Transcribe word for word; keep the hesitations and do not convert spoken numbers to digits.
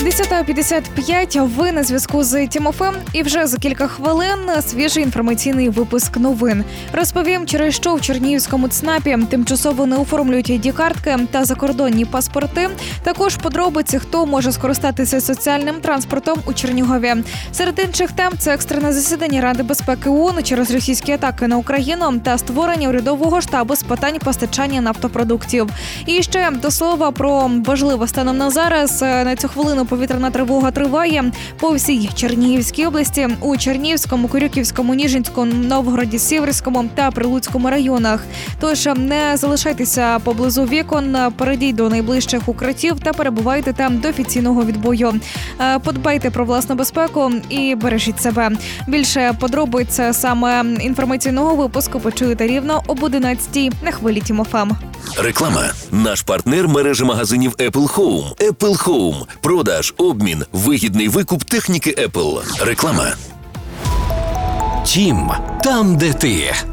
десята п'ятдесят п'ять, ви на зв'язку з Тімофем, і вже за кілька хвилин свіжий інформаційний випуск новин. Розповім, через що в Чернігівському ЦНАПі тимчасово не оформлюють ай ді-картки та закордонні паспорти. Також подробиці, хто може скористатися соціальним транспортом у Чернігові. Серед інших тем – це екстрене засідання Ради безпеки ООН через російські атаки на Україну та створення урядового штабу з питань постачання нафтопродуктів. І ще до слова про важливе станом на зараз. На цю хвилину повітряна тривога триває по всій Чернігівській області, у Чернігівському, Корюківському, Ніжинському, Новгороді, Сіверському та Прилуцькому районах. Тож не залишайтеся поблизу вікон, перейдіть до найближчих укриттів та перебувайте там до офіційного відбою. Подбайте про власну безпеку і бережіть себе. Більше подробиць саме інформаційного випуску почуєте рівно об одинадцятій на хвилі Тімофем. Реклама. Наш партнер – мережа магазинів Apple Home. Apple Home. Продаж, обмін, вигідний викуп техніки Apple. Реклама. Тім. Там, де ти.